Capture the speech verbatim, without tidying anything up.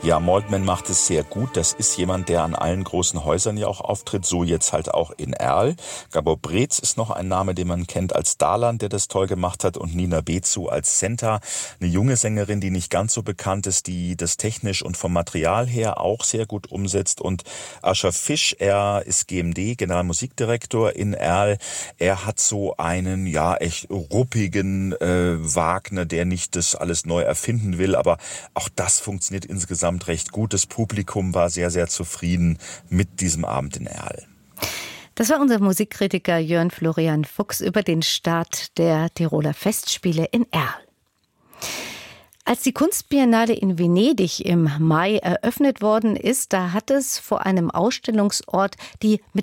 Ja, Maltman macht es sehr gut. Das ist jemand, der an allen großen Häusern ja auch auftritt, so jetzt halt auch in Erl. Gabor Brez ist noch ein Name, den man kennt als Darlan, der das toll gemacht hat, und Nina Bezu als Senta, eine junge Sängerin, die nicht ganz so bekannt ist, die das technisch und vom Material her auch sehr gut umsetzt. Und Ascher Fisch, er ist G M D, Generalmusikdirektor in Erl. Er hat so einen, ja, echt ruppigen äh, Wagner, der nicht das alles neu erfinden will, aber auch das funktioniert insgesamt recht gut. Das Publikum war sehr, sehr zufrieden mit diesem Abend in Erl. Das war unser Musikkritiker Jörn Florian Fuchs über den Start der Tiroler Festspiele in Erl. Als die Kunstbiennale in Venedig im Mai eröffnet worden ist, da hat es vor einem Ausstellungsort die